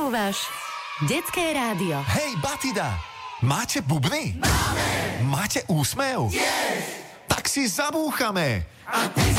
Počúvaš Detské rádio. Hej, Batida, máte bubny? Máme. Máte úsmev? Yes. Tak si zabúchame. A ty